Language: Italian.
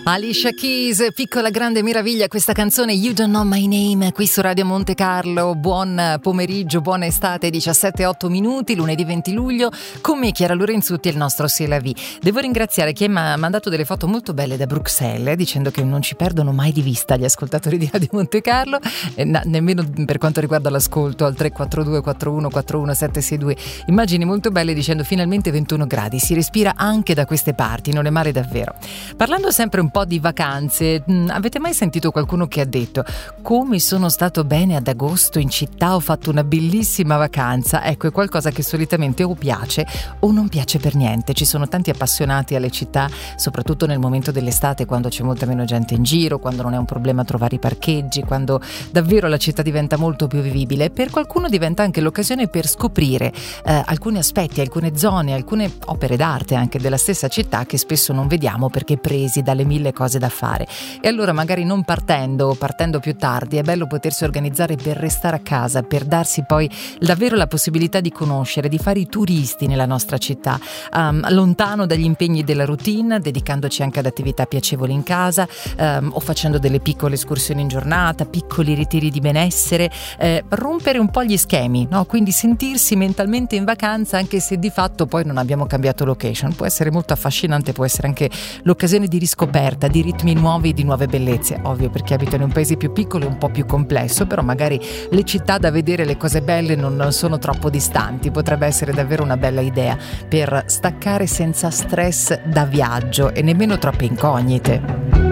Alicia Keys, piccola grande meraviglia, questa canzone You Don't Know My Name qui su Radio Monte Carlo. Buon pomeriggio, buona estate, 17:08 minuti, lunedì 20 luglio, con me Chiara Lorenzutti e il nostro C'est la vie. Devo ringraziare chi mi ha mandato delle foto molto belle da Bruxelles, dicendo che non ci perdono mai di vista gli ascoltatori di Radio Monte Carlo, nemmeno per quanto riguarda l'ascolto, al 342 41 41 762. Immagini molto belle dicendo finalmente 21 gradi, si respira anche da queste parti, non è male davvero. Parlando sempre un po' di vacanze, avete mai sentito qualcuno che ha detto: come sono stato bene ad agosto in città, ho fatto una bellissima vacanza? Ecco, è qualcosa che solitamente o piace o non piace per niente. Ci sono tanti appassionati alle città, soprattutto nel momento dell'estate, quando c'è molta meno gente in giro, quando non è un problema trovare i parcheggi, quando davvero la città diventa molto più vivibile. Per qualcuno diventa anche l'occasione per scoprire alcuni aspetti, alcune zone, alcune opere d'arte anche della stessa città che spesso non vediamo perché presi dalle mille cose da fare. E allora magari non partendo o partendo più tardi è bello potersi organizzare per restare a casa, per darsi poi davvero la possibilità di conoscere, di fare i turisti nella nostra città, lontano dagli impegni della routine, dedicandoci anche ad attività piacevoli in casa, o facendo delle piccole escursioni in giornata, piccoli ritiri di benessere, rompere un po' gli schemi, no? Quindi sentirsi mentalmente in vacanza anche se di fatto poi non abbiamo cambiato location. Può essere molto affascinante, può essere anche l'occasione di riscoperta, di ritmi nuovi, di nuove bellezze. Ovvio, perché abito in un paese più piccolo e un po' più complesso, però magari le città da vedere, le cose belle non sono troppo distanti. Potrebbe essere davvero una bella idea per staccare senza stress da viaggio e nemmeno troppe incognite.